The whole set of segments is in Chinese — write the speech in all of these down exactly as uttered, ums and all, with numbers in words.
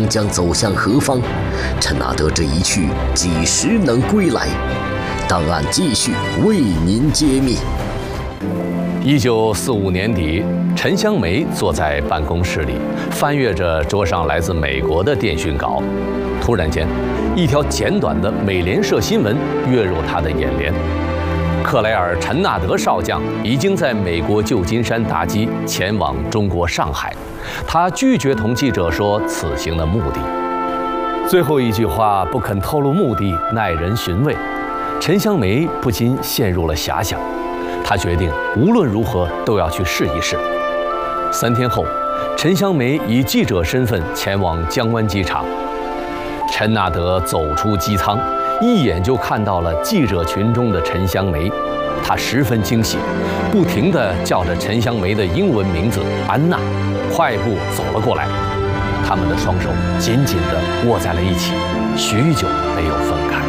将走向何方？陈纳德这一去，几时能归来？档案继续为您揭秘。 一九四五年底，陈香梅坐在办公室里，翻阅着桌上来自美国的电讯稿。突然间，一条简短的美联社新闻跃入她的眼帘：克莱尔·陈纳德少将已经在美国旧金山搭机，前往中国上海。他拒绝同记者说此行的目的。最后一句话不肯透露目的，耐人寻味。陈香梅不禁陷入了遐想。他决定无论如何都要去试一试。三天后，陈香梅以记者身份前往江湾机场。陈纳德走出机舱，一眼就看到了记者群中的陈香梅，他十分惊喜，不停地叫着陈香梅的英文名字安娜，快步走了过来。他们的双手紧紧地握在了一起，许久没有分开。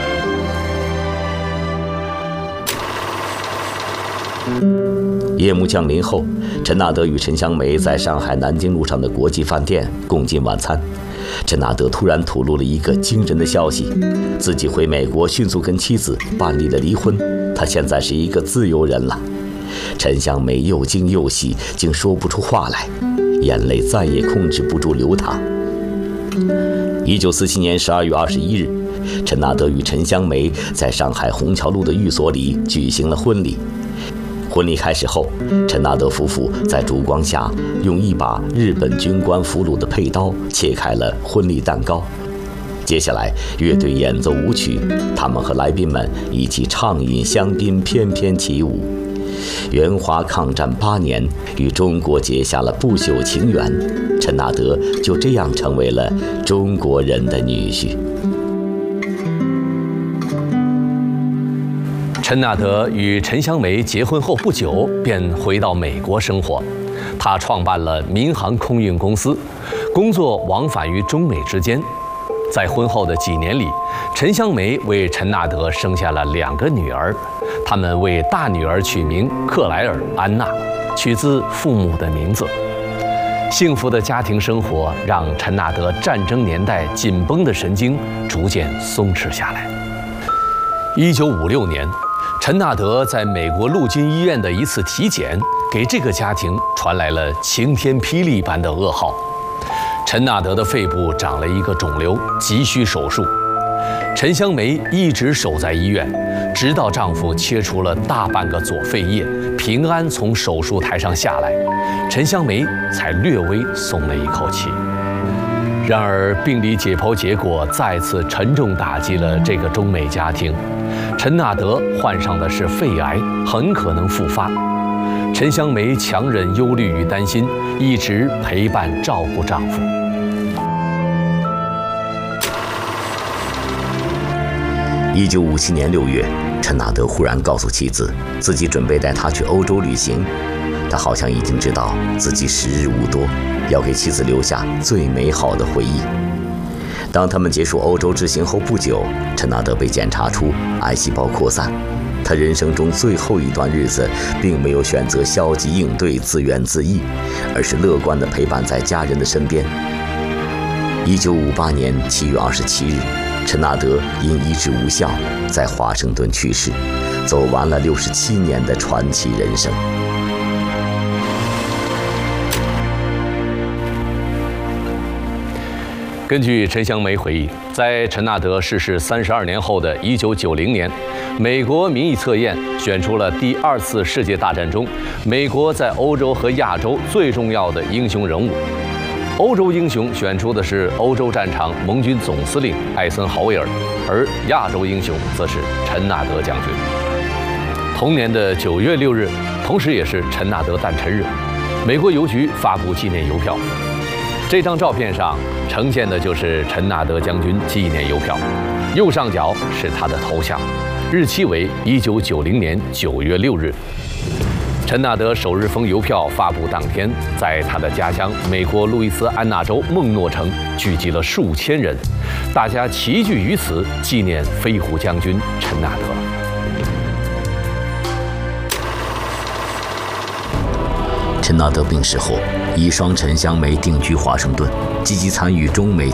夜幕降临后，陈纳德与陈香梅在上海南京路上的国际饭店共进晚餐。陈纳德突然吐露了一个惊人的消息：自己回美国迅速跟妻子办理了离婚，他现在是一个自由人了。陈香梅又惊又喜，竟说不出话来，眼泪再也控制不住流淌。一九四七年十二月二十一日，陈纳德与陈香梅在上海虹桥路的寓所里举行了婚礼。婚礼开始后，陈纳德夫妇在烛光下用一把日本军官俘虏的佩刀切开了婚礼蛋糕。接下来，乐队演奏舞曲，他们和来宾们一起畅饮香槟，翩翩起舞。援华抗战八年，与中国结下了不朽情缘。陈纳德就这样成为了中国人的女婿。 陈纳德与陈香梅结婚后不久便回到美国生活，他创办了民航空运公司，工作往返于中美之间。在婚后的几年里，陈香梅为陈纳德生下了两个女儿，他们为大女儿取名克莱尔·安娜，取自父母的名字。幸福的家庭生活让陈纳德战争年代紧绷的神经逐渐松弛下来。一九五六年，陈纳德在美国陆军医院的一次体检，给这个家庭传来了晴天霹雳般的噩耗：陈纳德的肺部长了一个肿瘤，急需手术。陈香梅一直守在医院，直到丈夫切除了大半个左肺叶，平安从手术台上下来，陈香梅才略微松了一口气。然而，病理解剖结果再次沉重打击了这个中美家庭。陈纳德患上的是肺癌，很可能复发。陈香梅强忍忧虑与担心，一直陪伴照顾丈夫。 一九五七年六月，陈纳德忽然告诉妻子，自己准备带她去欧洲旅行。他好像已经知道自己时日无多，要给妻子留下最美好的回忆。当他们结束欧洲之行后不久，陈纳德被检查出癌细胞扩散。他人生中最后一段日子，并没有选择消极应对、自怨自艾，而是乐观地陪伴在家人的身边。一九五八年七月二十七日，陈纳德因医治无效，在华盛顿去世，走完了六十七年的传奇人生。 根据陈香梅回忆，在陈纳德逝世三十二年后的一九九零年，美国民意测验选出了第二次世界大战中美国在欧洲和亚洲最重要的英雄人物。欧洲英雄选出的是欧洲战场盟军总司令艾森豪威尔，而亚洲英雄则是陈纳德将军。同年的九月六日，同时也是陈纳德诞辰日，美国邮局发布纪念邮票。这张照片上呈现的就是陈纳德将军纪念邮票，右上角是他的头像，日期为一九九零年九月六日。陈纳德首日封邮票发布当天，在他的家乡美国路易斯安那州孟诺城聚集了数千人，大家齐聚于此纪念飞虎将军陈纳德。 陈纳德病逝后，遗孀陈香梅定居华盛顿，积极参与中美